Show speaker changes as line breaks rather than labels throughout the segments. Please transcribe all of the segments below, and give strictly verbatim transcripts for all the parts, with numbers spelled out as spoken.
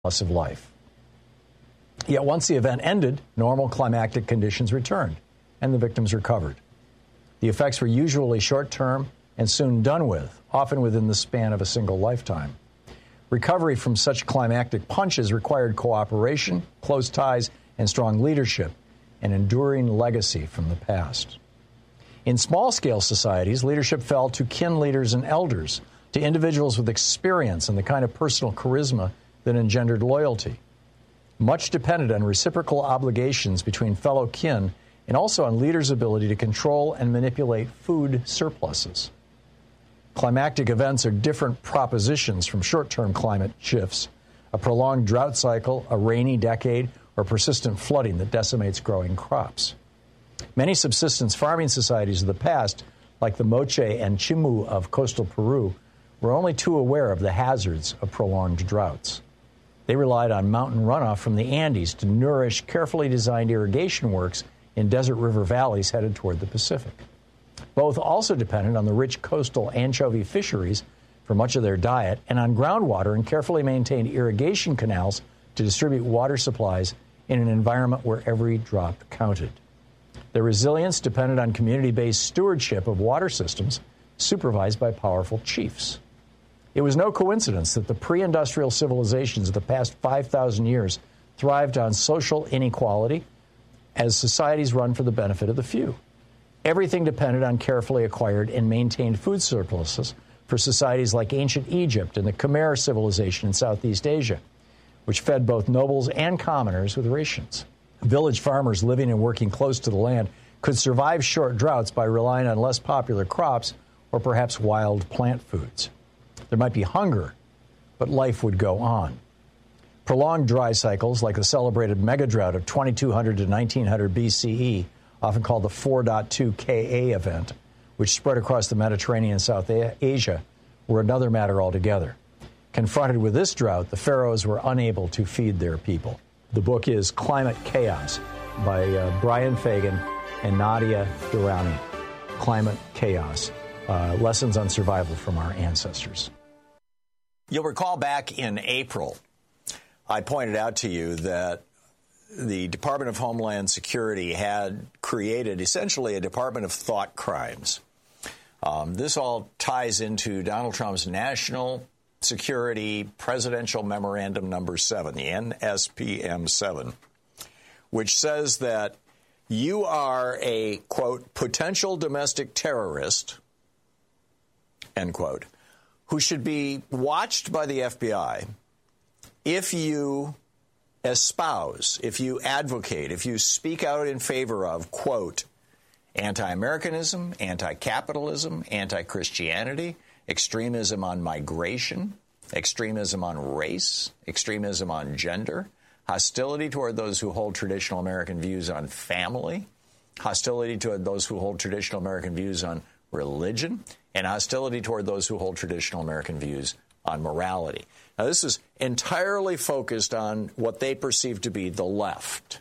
loss of life. Yet once the event ended, normal climactic conditions returned, and the victims recovered. The effects were usually short-term and soon done with, often within the span of a single lifetime. Recovery from such climactic punches required cooperation, close ties, and strong leadership, an enduring legacy from the past. In small-scale societies, leadership fell to kin leaders and elders, to individuals with experience and the kind of personal charisma that engendered loyalty. Much depended on reciprocal obligations between fellow kin and also on leaders' ability to control and manipulate food surpluses. Climactic events are different propositions from short-term climate shifts, a prolonged drought cycle, a rainy decade, or persistent flooding that decimates growing crops. Many subsistence farming societies of the past, like the Moche and Chimu of coastal Peru, were only too aware of the hazards of prolonged droughts. They relied on mountain runoff from the Andes to nourish carefully designed irrigation works in desert river valleys headed toward the Pacific. Both also depended on the rich coastal anchovy fisheries for much of their diet and on groundwater and carefully maintained irrigation canals to distribute water supplies in an environment where every drop counted. Their resilience depended on community-based stewardship of water systems supervised by powerful chiefs. It was no coincidence that the pre-industrial civilizations of the past five thousand years thrived on social inequality as societies run for the benefit of the few. Everything depended on carefully acquired and maintained food surpluses for societies like ancient Egypt and the Khmer civilization in Southeast Asia, which fed both nobles and commoners with rations. Village farmers living and working close to the land could survive short droughts by relying on less popular crops or perhaps wild plant foods. There might be hunger, but life would go on. Prolonged dry cycles, like the celebrated megadrought of twenty-two hundred to nineteen hundred B C E, often called the four point two K A event, which spread across the Mediterranean and South Asia, were another matter altogether. Confronted with this drought, the pharaohs were unable to feed their people. The book is Climate Chaos by uh, Brian Fagan and Nadia Durrani. Climate Chaos, uh, Lessons on Survival from Our Ancestors.
You'll recall back in April, I pointed out to you that the Department of Homeland Security had created essentially a Department of Thought Crimes. Um, this all ties into Donald Trump's National Security Presidential Memorandum Number seven, the N S P M seven, which says that you are a, quote, potential domestic terrorist, end quote, who should be watched by the F B I if you espouse, if you advocate, if you speak out in favor of, quote, anti-Americanism, anti-capitalism, anti-Christianity, extremism on migration, extremism on race, extremism on gender, hostility toward those who hold traditional American views on family, hostility toward those who hold traditional American views on religion, and hostility toward those who hold traditional American views on morality. Now, this is entirely focused on what they perceive to be the left.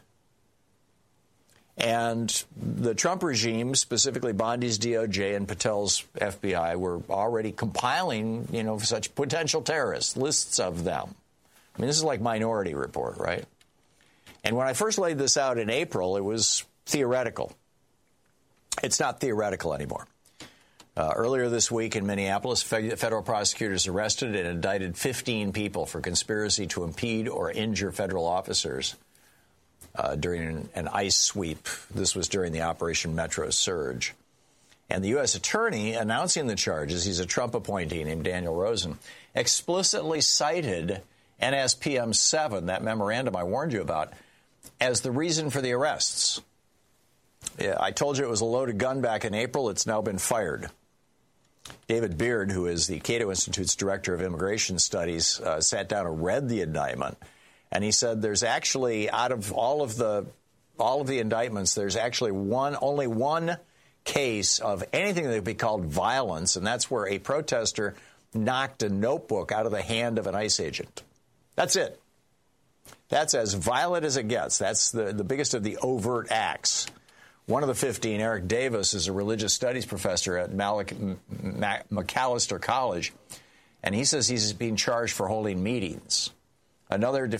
And the Trump regime, specifically Bondi's D O J and Patel's F B I, were already compiling, you know, such potential terrorists, lists of them. I mean, this is like Minority Report, right? And when I first laid this out in April, it was theoretical. It's not theoretical anymore. Uh, earlier this week in Minneapolis, federal prosecutors arrested and indicted fifteen people for conspiracy to impede or injure federal officers uh, during an, an ICE sweep. This was during the Operation Metro Surge. And the U S attorney announcing the charges, he's a Trump appointee named Daniel Rosen, explicitly cited N S P M seven, that memorandum I warned you about, as the reason for the arrests. Yeah, I told you it was a loaded gun back in April. It's now been fired. David Beard, who is the Cato Institute's director of immigration studies, uh, sat down and read the indictment, and he said there's actually, out of all of the all of the indictments, there's actually one, only one case of anything that would be called violence, and that's where a protester knocked a notebook out of the hand of an ICE agent. That's it. That's as violent as it gets. That's the, the biggest of the overt acts. One of the fifteen, Eric Davis, is a religious studies professor at Malik, Macalester College, and he says he's being charged for holding meetings. Another